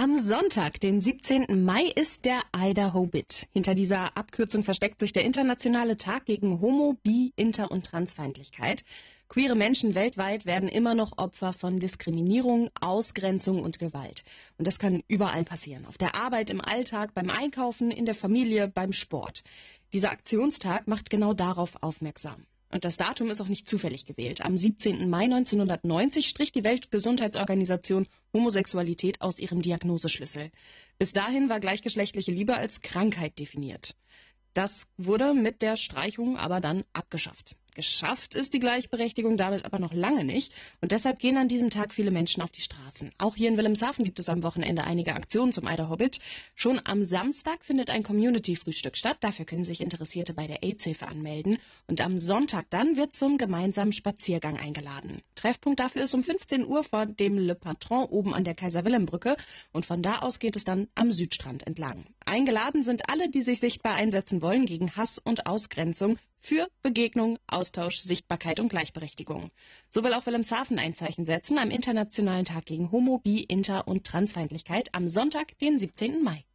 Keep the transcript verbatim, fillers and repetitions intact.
Am Sonntag, den siebzehnten Mai, ist der Idaho Bit. Hinter dieser Abkürzung versteckt sich der internationale Tag gegen Homo-, Bi-, Inter- und Transfeindlichkeit. Queere Menschen weltweit werden immer noch Opfer von Diskriminierung, Ausgrenzung und Gewalt. Und das kann überall passieren. Auf der Arbeit, im Alltag, beim Einkaufen, in der Familie, beim Sport. Dieser Aktionstag macht genau darauf aufmerksam. Und das Datum ist auch nicht zufällig gewählt. Am siebzehnten Mai neunzehnhundertneunzig strich die Weltgesundheitsorganisation Homosexualität aus ihrem Diagnoseschlüssel. Bis dahin war gleichgeschlechtliche Liebe als Krankheit definiert. Das wurde mit der Streichung aber dann abgeschafft. Geschafft ist die Gleichberechtigung damit aber noch lange nicht. Und deshalb gehen an diesem Tag viele Menschen auf die Straßen. Auch hier in Wilhelmshaven gibt es am Wochenende einige Aktionen zum Idaho Bit. Schon am Samstag findet ein Community-Frühstück statt. Dafür können sich Interessierte bei der AIDS-Hilfe anmelden. Und am Sonntag dann wird zum gemeinsamen Spaziergang eingeladen. Treffpunkt dafür ist um fünfzehn Uhr vor dem Le Patron oben an der Kaiser-Wilhelm-Brücke. Und von da aus geht es dann am Südstrand entlang. Eingeladen sind alle, die sich sichtbar einsetzen wollen gegen Hass und Ausgrenzung, für Begegnung, Austausch, Sichtbarkeit und Gleichberechtigung. So will auch Wilhelmshaven ein Zeichen setzen am Internationalen Tag gegen Homo-, Bi-, Inter- und Transfeindlichkeit am Sonntag, den siebzehnten Mai.